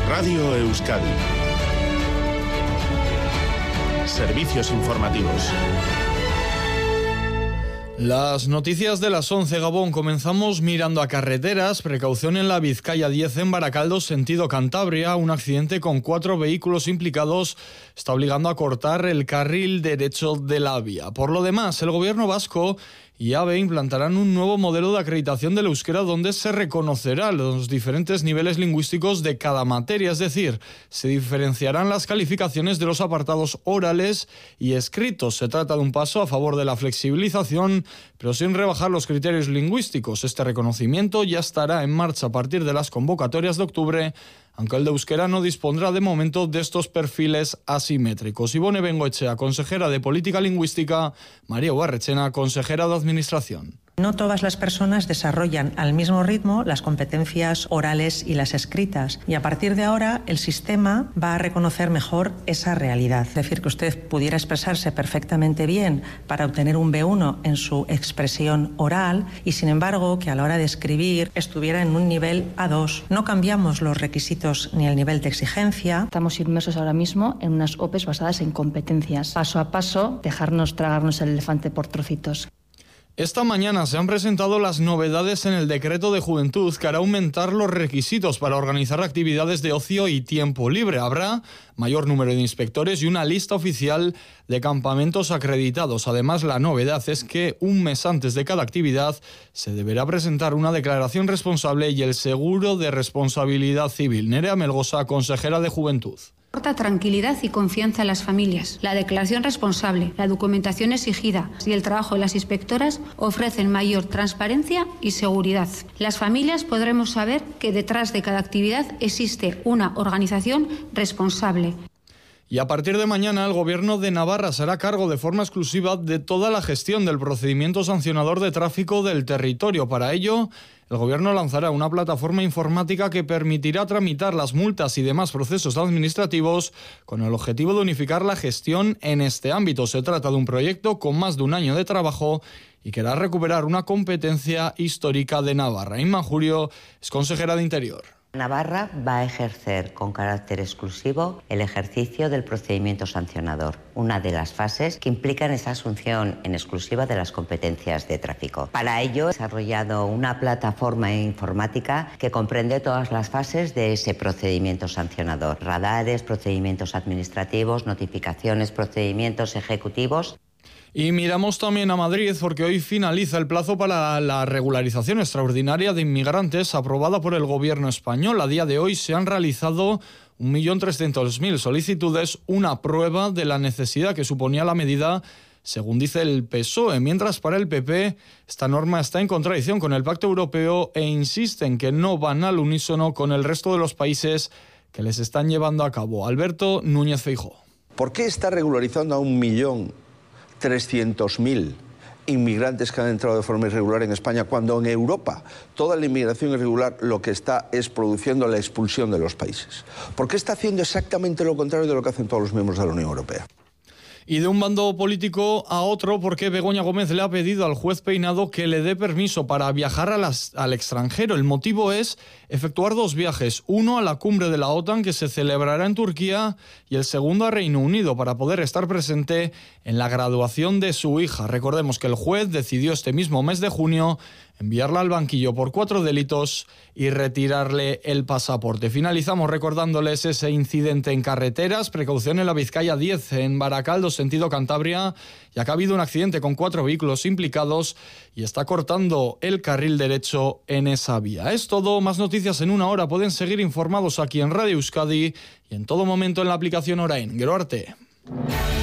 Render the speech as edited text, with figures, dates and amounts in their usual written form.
Radio Euskadi. Servicios informativos. Las noticias de las 11, Gabón. Comenzamos mirando a carreteras. Precaución en la Vizcaya 10 en Baracaldo, sentido Cantabria. Un accidente con 4 vehículos implicados está obligando a cortar el carril derecho de la vía. Por lo demás, el gobierno vasco y AVE implantarán un nuevo modelo de acreditación del euskera donde se reconocerán los diferentes niveles lingüísticos de cada materia, es decir, se diferenciarán las calificaciones de los apartados orales y escritos. Se trata de un paso a favor de la flexibilización, pero sin rebajar los criterios lingüísticos. Este reconocimiento ya estará en marcha a partir de las convocatorias de octubre, aunque el de euskera no dispondrá de momento de estos perfiles asimétricos. Ibone Bengoechea, consejera de Política Lingüística; María Ubarrechena, consejera de Administración. No todas las personas desarrollan al mismo ritmo las competencias orales y las escritas, y a partir de ahora el sistema va a reconocer mejor esa realidad. Es decir, que usted pudiera expresarse perfectamente bien para obtener un B1 en su expresión oral y, sin embargo, que a la hora de escribir estuviera en un nivel A2. No cambiamos los requisitos ni el nivel de exigencia. Estamos inmersos ahora mismo en unas OPEs basadas en competencias. Paso a paso, dejarnos tragarnos el elefante por trocitos. Esta mañana se han presentado las novedades en el decreto de juventud que hará aumentar los requisitos para organizar actividades de ocio y tiempo libre. Habrá mayor número de inspectores y una lista oficial de campamentos acreditados. Además, la novedad es que un mes antes de cada actividad se deberá presentar una declaración responsable y el seguro de responsabilidad civil. Nerea Melgosa, consejera de Juventud. Aporta tranquilidad y confianza a las familias. La declaración responsable, la documentación exigida y el trabajo de las inspectoras ofrecen mayor transparencia y seguridad. Las familias podremos saber que detrás de cada actividad existe una organización responsable. Y a partir de mañana el Gobierno de Navarra se hará cargo de forma exclusiva de toda la gestión del procedimiento sancionador de tráfico del territorio. Para ello, el Gobierno lanzará una plataforma informática que permitirá tramitar las multas y demás procesos administrativos con el objetivo de unificar la gestión en este ámbito. Se trata de un proyecto con más de un año de trabajo y que hará recuperar una competencia histórica de Navarra. Inma Jurio es consejera de Interior. Navarra va a ejercer con carácter exclusivo el ejercicio del procedimiento sancionador, una de las fases que implican esa asunción en exclusiva de las competencias de tráfico. Para ello, he desarrollado una plataforma informática que comprende todas las fases de ese procedimiento sancionador: radares, procedimientos administrativos, notificaciones, procedimientos ejecutivos. Y miramos también a Madrid porque hoy finaliza el plazo para la regularización extraordinaria de inmigrantes aprobada por el Gobierno español. A día de hoy se han realizado 1.300.000 solicitudes, una prueba de la necesidad que suponía la medida, según dice el PSOE. Mientras para el PP esta norma está en contradicción con el Pacto Europeo e insisten que no van al unísono con el resto de los países que les están llevando a cabo. Alberto Núñez Feijóo. ¿Por qué está regularizando a 1.300.000 inmigrantes que han entrado de forma irregular en España, cuando en Europa toda la inmigración irregular lo que está es produciendo la expulsión de los países? ¿Por qué está haciendo exactamente lo contrario de lo que hacen todos los miembros de la Unión Europea? Y de un bando político a otro, porque Begoña Gómez le ha pedido al juez Peinado que le dé permiso para viajar al extranjero. El motivo es efectuar 2 viajes, uno a la cumbre de la OTAN que se celebrará en Turquía y el segundo a Reino Unido para poder estar presente en la graduación de su hija. Recordemos que el juez decidió este mismo mes de junio enviarla al banquillo por 4 delitos y retirarle el pasaporte. Finalizamos recordándoles ese incidente en carreteras. Precaución en la Vizcaya 10 en Baracaldo, sentido Cantabria, ya que ha habido un accidente con 4 vehículos implicados y está cortando el carril derecho en esa vía. Es todo, más noticias en una hora. Pueden seguir informados aquí en Radio Euskadi y en todo momento en la aplicación Orain. Gero arte.